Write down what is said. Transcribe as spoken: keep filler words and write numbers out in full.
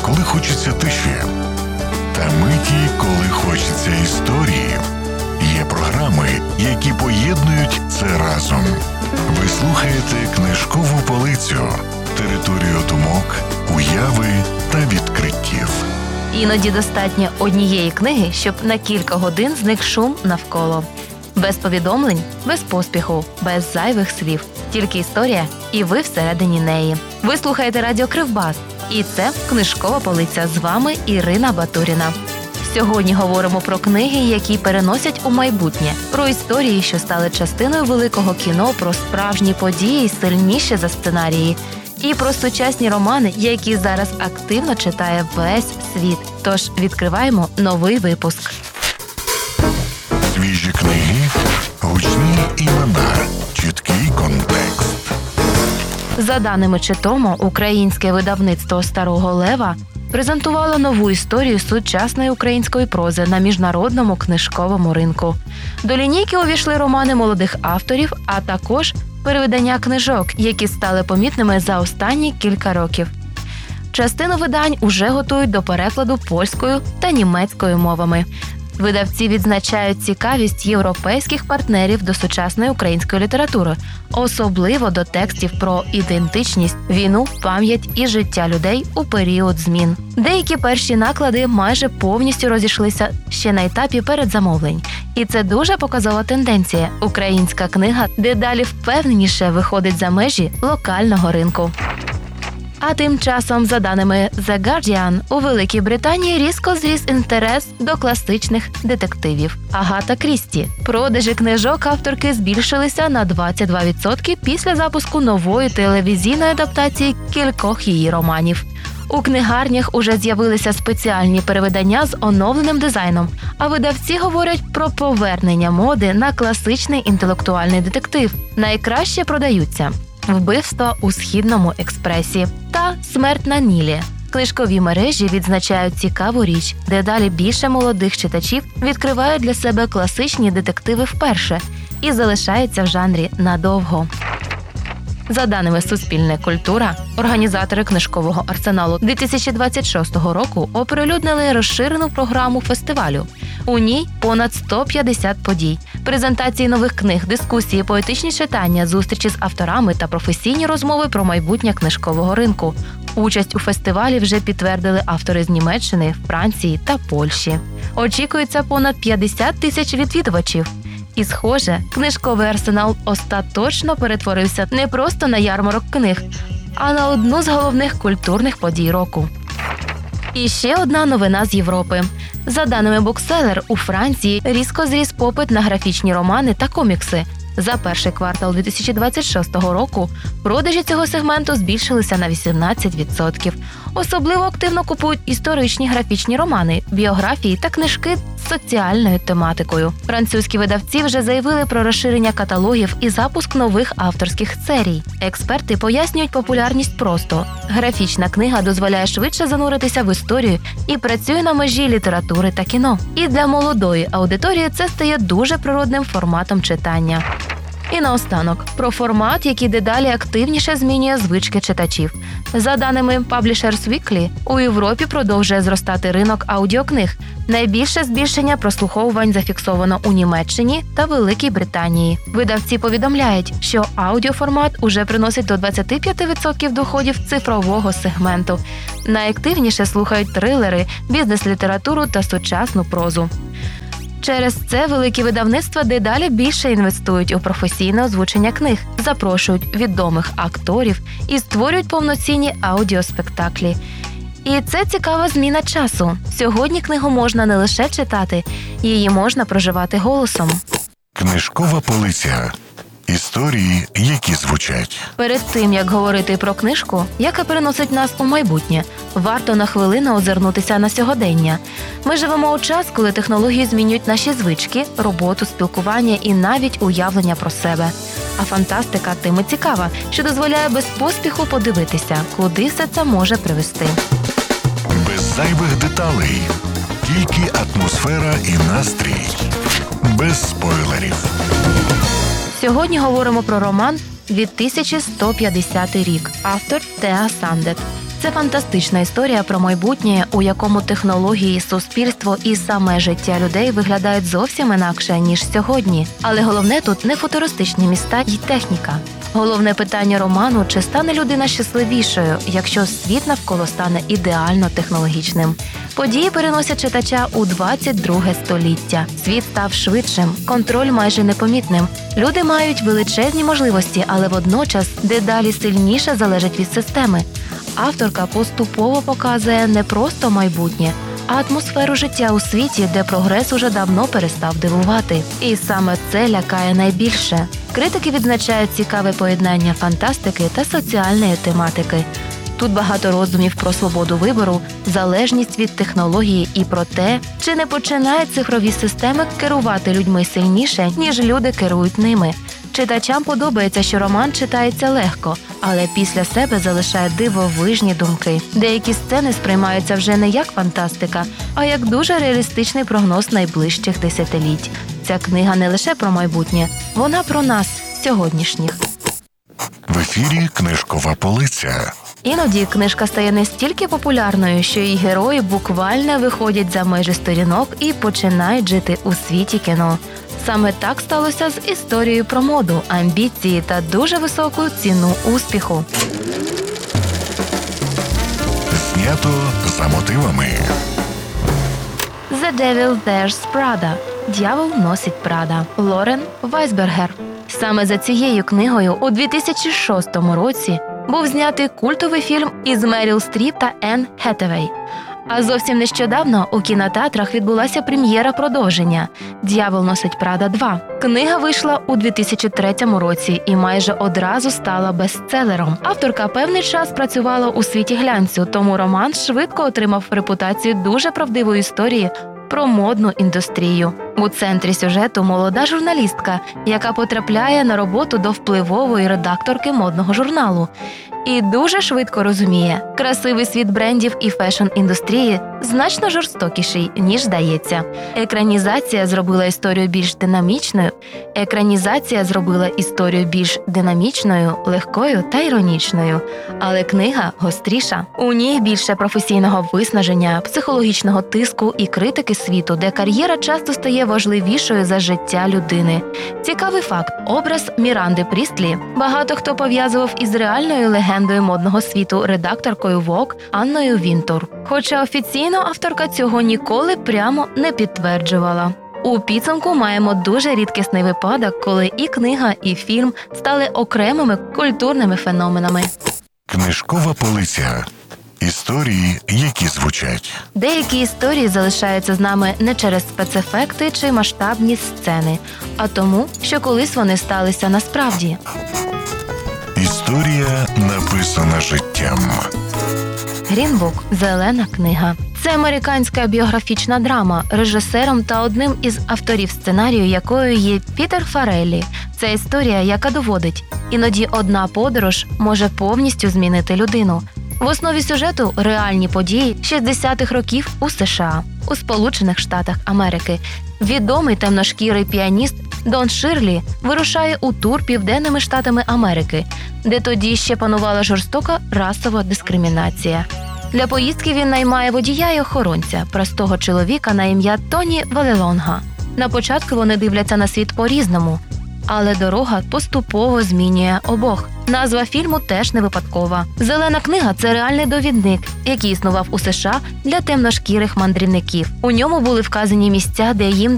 коли хочеться тиші, та миті, коли хочеться історії. Є програми, які поєднують це разом. Ви слухаєте «Книжкову полицю» – територію думок, уяви та відкриттів. Іноді достатньо однієї книги, щоб на кілька годин зник шум навколо. Без повідомлень, без поспіху, без зайвих слів. Тільки історія, і ви всередині неї. Ви слухаєте радіо Кривбас. І це «Книжкова полиця». З вами Ірина Батуріна. Сьогодні говоримо про книги, які переносять у майбутнє. Про історії, що стали частиною великого кіно, про справжні події, сильніші за сценарії. І про сучасні романи, які зараз активно читає весь світ. Тож відкриваємо новий випуск. Свіжі книги, гучні імена, чіткий контекст. За даними Читомо, українське видавництво «Старого Лева» презентувало нову історію сучасної української прози на міжнародному книжковому ринку. До лінійки увійшли романи молодих авторів, а також перевидання книжок, які стали помітними за останні кілька років. Частину видань уже готують до перекладу польською та німецькою мовами. Видавці відзначають цікавість європейських партнерів до сучасної української літератури, особливо до текстів про ідентичність, війну, пам'ять і життя людей у період змін. Деякі перші наклади майже повністю розійшлися ще на етапі передзамовлень. І це дуже показова тенденція. Українська книга дедалі впевненіше виходить за межі локального ринку. А тим часом, за даними The Guardian, у Великій Британії різко зріс інтерес до класичних детективів. Агата Крісті. Продажі книжок авторки збільшилися на двадцять два відсотки після запуску нової телевізійної адаптації кількох її романів. У книгарнях уже з'явилися спеціальні перевидання з оновленим дизайном, а видавці говорять про повернення моди на класичний інтелектуальний детектив. Найкраще продаються «Вбивство у Східному експресі» та «Смерть на Нілі». Книжкові мережі відзначають цікаву річ, дедалі більше молодих читачів відкривають для себе класичні детективи вперше і залишаються в жанрі надовго. За даними Суспільне культура, організатори книжкового арсеналу дві тисячі двадцять шостого року оприлюднили розширену програму фестивалю. У ній понад сто п'ятдесят подій, презентації нових книг, дискусії, поетичні читання, зустрічі з авторами та професійні розмови про майбутнє книжкового ринку. Участь у фестивалі вже підтвердили автори з Німеччини, Франції та Польщі. Очікується понад п'ятдесят тисяч відвідувачів. І, схоже, книжковий арсенал остаточно перетворився не просто на ярмарок книг, а на одну з головних культурних подій року. І ще одна новина з Європи. За даними Bookseller, у Франції різко зріс попит на графічні романи та комікси. За перший квартал дві тисячі двадцять шостого року продажі цього сегменту збільшилися на вісімнадцять відсотків. Особливо активно купують історичні графічні романи, біографії та книжки з соціальною тематикою. Французькі видавці вже заявили про розширення каталогів і запуск нових авторських серій. Експерти пояснюють популярність просто. Графічна книга дозволяє швидше зануритися в історію і працює на межі літератури та кіно. І для молодої аудиторії це стає дуже природним форматом читання. І наостанок, про формат, який дедалі активніше змінює звички читачів. За даними Publishers Weekly, у Європі продовжує зростати ринок аудіокниг. Найбільше збільшення прослуховувань зафіксовано у Німеччині та Великій Британії. Видавці повідомляють, що аудіоформат уже приносить до двадцять п'ять відсотків доходів цифрового сегменту. Найактивніше слухають трилери, бізнес-літературу та сучасну прозу. Через це великі видавництва дедалі більше інвестують у професійне озвучення книг, запрошують відомих акторів і створюють повноцінні аудіоспектаклі. І це цікава зміна часу. Сьогодні книгу можна не лише читати, її можна проживати голосом. Книжкова полиця. Історії, які звучать. Перед тим, як говорити про книжку, яка переносить нас у майбутнє, варто на хвилину озирнутися на сьогодення. Ми живемо у час, коли технології змінюють наші звички, роботу, спілкування і навіть уявлення про себе. А фантастика тим і цікава, що дозволяє без поспіху подивитися, куди все це може привести. Без зайвих деталей. Тільки атмосфера і настрій. Без спойлерів. Сьогодні говоримо про роман «дві тисячі сто п'ятдесятий рік», автор Теа Сандет. Це фантастична історія про майбутнє, у якому технології, суспільство і саме життя людей виглядають зовсім інакше, ніж сьогодні. Але головне тут не футуристичні міста й техніка. Головне питання роману – чи стане людина щасливішою, якщо світ навколо стане ідеально технологічним. Події переносять читача у двадцять друге століття. Світ став швидшим, контроль майже непомітним. Люди мають величезні можливості, але водночас дедалі сильніше залежать від системи. Авторка поступово показує не просто майбутнє, а атмосферу життя у світі, де прогрес уже давно перестав дивувати. І саме це лякає найбільше. Критики відзначають цікаве поєднання фантастики та соціальної тематики. Тут багато роздумів про свободу вибору, залежність від технології і про те, чи не починають цифрові системи керувати людьми сильніше, ніж люди керують ними. Читачам подобається, що роман читається легко, але після себе залишає дивовижні думки. Деякі сцени сприймаються вже не як фантастика, а як дуже реалістичний прогноз найближчих десятиліть. Ця книга не лише про майбутнє, вона про нас, сьогоднішніх. В ефірі «Книжкова полиця». Іноді книжка стає настільки популярною, що її герої буквально виходять за межі сторінок і починають жити у світі кіно. Саме так сталося з історією про моду, амбіції та дуже високу ціну успіху. Знято за мотивами. The Devil Wears Prada. Д'явол носить Прада. Лорен Вайсбергер. Саме за цією книгою у дві тисячі шостому році був знятий культовий фільм із Меріл Стріп та Енн Хетевей. А зовсім нещодавно у кінотеатрах відбулася прем'єра продовження «Д'явол носить Прада два». Книга вийшла у дві тисячі третьому році і майже одразу стала бестселером. Авторка певний час працювала у світі глянцю, тому роман швидко отримав репутацію дуже правдивої історії про модну індустрію. У центрі сюжету молода журналістка, яка потрапляє на роботу до впливової редакторки модного журналу. І дуже швидко розуміє, красивий світ брендів і фешн-індустрії значно жорстокіший, ніж здається. Екранізація зробила історію більш динамічною, екранізація зробила історію більш динамічною, легкою та іронічною. Але книга гостріша. У ній більше професійного виснаження, психологічного тиску і критики світу, де кар'єра часто стає важливішою за життя людини. Цікавий факт – образ Міранди Прістлі багато хто пов'язував із реальною легендою модного світу редакторкою Vogue Анною Вінтур. Хоча офіційно авторка цього ніколи прямо не підтверджувала. У підсумку маємо дуже рідкісний випадок, коли і книга, і фільм стали окремими культурними феноменами. Книжкова полиця. Історії, які звучать. Деякі історії залишаються з нами не через спецефекти чи масштабні сцени, а тому, що колись вони сталися насправді. Історія, написана життям. Грінбук – зелена книга. Це американська біографічна драма, режисером та одним із авторів сценарію якою є Пітер Фарреллі. Це історія, яка доводить, іноді одна подорож може повністю змінити людину. В основі сюжету – реальні події шістдесятих років у США, у Сполучених Штатах Америки. Відомий темношкірий піаніст Дон Ширлі вирушає у тур Південними Штатами Америки, де тоді ще панувала жорстока расова дискримінація. Для поїздки він наймає водія і охоронця, простого чоловіка на ім'я Тоні Валелонга. На початку вони дивляться на світ по-різному, але дорога поступово змінює обох. Назва фільму теж не випадкова. «Зелена книга» – це реальний довідник, який існував у США для темношкірих мандрівників. У ньому були вказані місця, де їм